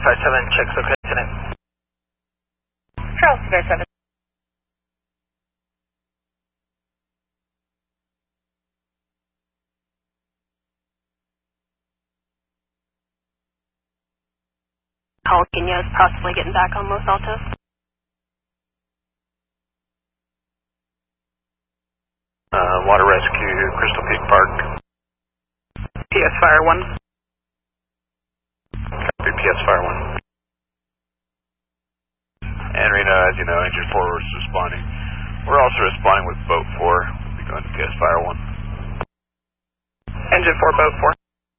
257, checks location it. Charles 257. Jalapeno is possibly getting back on Los Altos. Water Rescue, Crystal Peak Park. PS Fire 1. Copy, PS Fire 1. And Reno, as you know, Engine 4 is responding. We're also responding with Boat 4. We'll be going to PS Fire 1. Engine 4, Boat 4.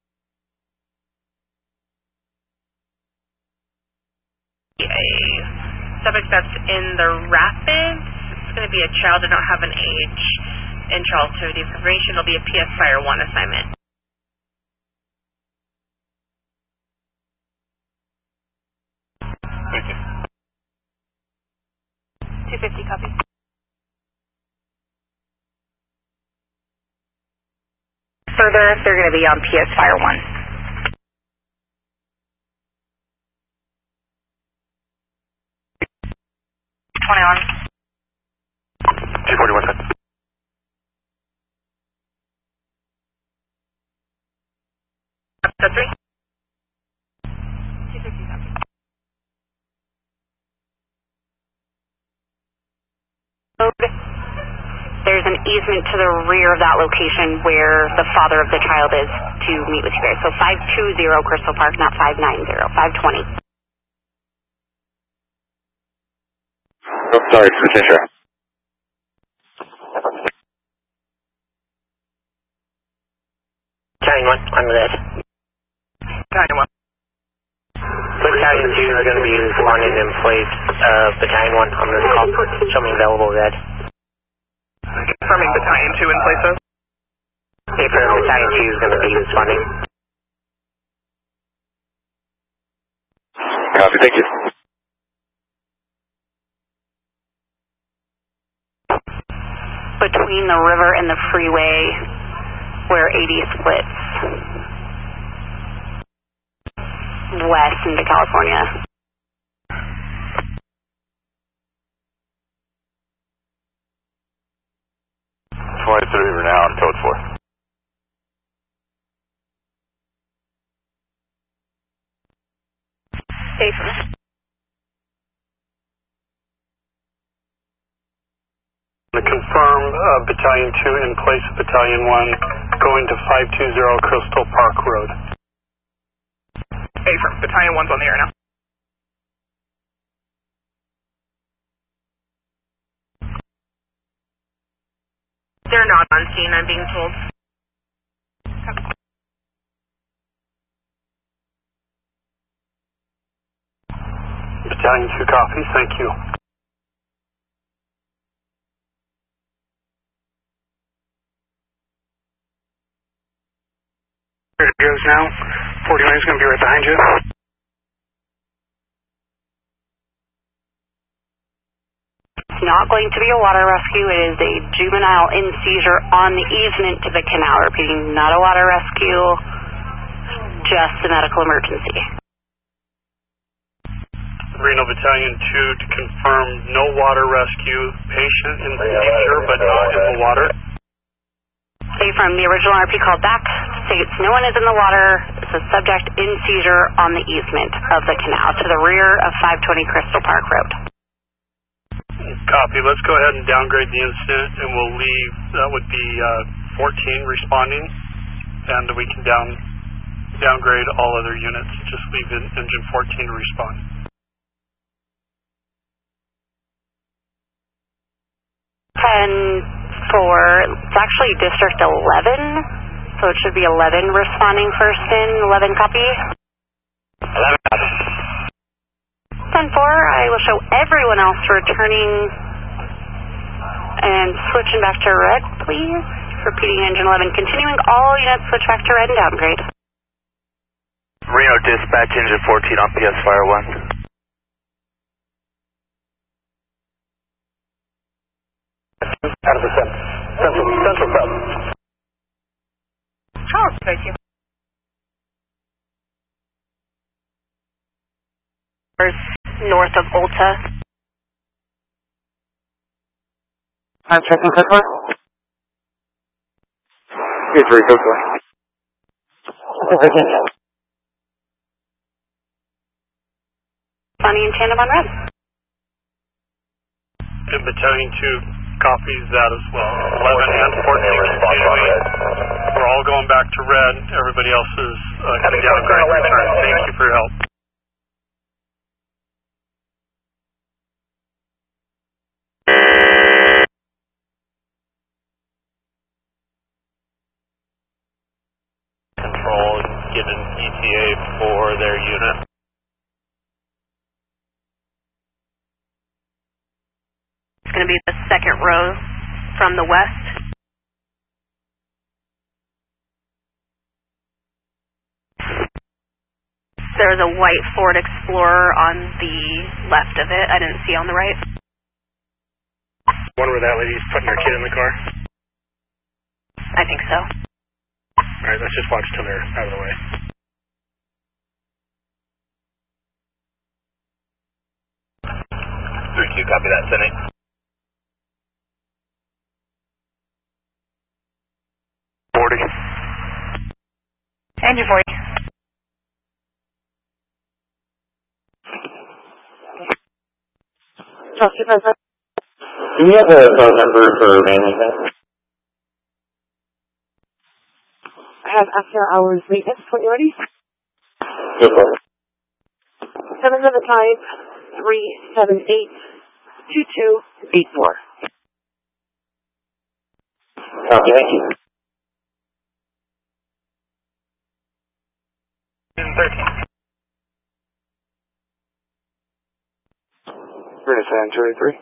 A subject that's in the Rapids. It's going to be a child, did not have an age in Charles to information. It'll be a PS Fire 1 assignment. Thank you. 250, copy. Further, they're going to be on PS Fire 1. G41. That's 3. 250, copy. There's an easement to the rear of that location where the father of the child is to meet with you guys. So 520 Crystal Park, not 590, 520. Oh, sorry, Patricia. Battalion 1, I'm red. Battalion 1. Battalion 2 is going to be responding in place. Battalion 1 on this call. Show me available red. Confirming Battalion 2 in place of. Battalion 2 is going to be responding. Copy, thank you. Between the river and the freeway where 80 splits west into California. Towards the river now on code 4. Safe. Confirm Battalion 2 in place of Battalion 1 going to 520 Crystal Park Road. Affirm. Battalion 1's on the air now. They're not on scene, I'm being told. Battalion 2 copies, thank you. It goes now. 49 is going to be right behind you. It's not going to be a water rescue. It is a juvenile in seizure on the easement to the canal. Repeating, not a water rescue, just a medical emergency. Reno Battalion 2 to confirm no water rescue, patient in seizure but not in the water. Say from the original RP called back, states no one is in the water. It's a subject in seizure on the easement of the canal to the rear of 520 Crystal Park Road. Copy. Let's go ahead and downgrade the incident and we'll leave, that would be 14 responding, and we can downgrade all other units. Just leave engine 14 to respond. It's actually District 11, so it should be 11 responding first in, 11 copy. 11 copy. 10-4, I will show everyone else returning and switching back to red, please. Repeating engine 11, continuing all units switch back to red and downgrade. Reno dispatch engine 14 on PS Fire 1. Out of the central sub. Charles, thank you. north of Ulta. I'm checking quick one. 2-3, go for it. Responding in tandem on red. And Battalion 2 copies that as well. 11 and 14 continuing. We're all going back to red. Everybody else is coming down and great return. Thank you for your help. Control given ETA for their unit. It's going to be the second row from the west. There's a white Ford Explorer on the left of it. I didn't see on the right. One where that lady's putting her kid in the car. I think so. Alright, let's just watch till they're out of the way. Copy that, sending. Engine 40. Do we have a phone number for management? I have after hours maintenance. When you ready? Go for it. 775-378-2284. Copy, thank you. 13. We're going to send 283.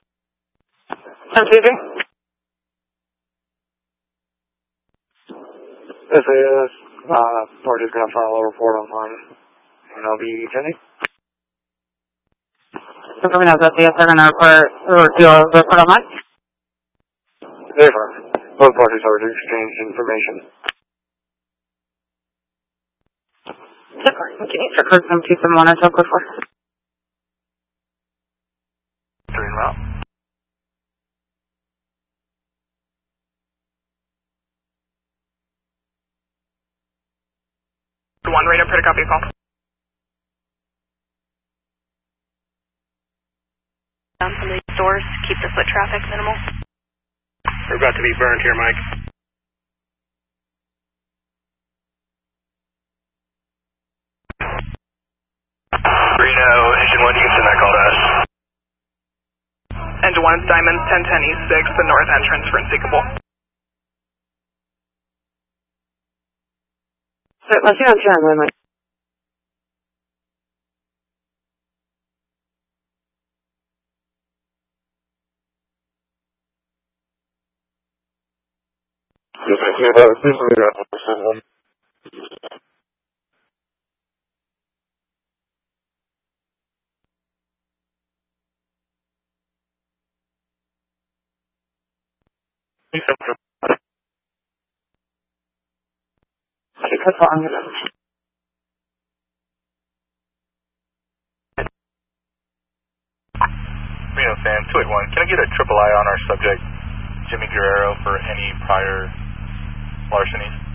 723. SAS, party's going to file a report on time, and I'll be attending. Confirming that the they're going to do a report on that. Therefore, both parties are to exchange information. Okay, record some 271 until code 4. 3 en route. One radar, put a copy call. Down some of these stores, keep the foot traffic minimal. We're about to be burned here, Mike. Reno, Engine 1, you can send that call to us. Engine 1, it's Diamond 1010 East 6, the north entrance for Unseekable. So, let's see on turn, Mike. Reno fan, 281. Can I get a triple I on our subject, Jimmy Guerrero, for any prior larcenies?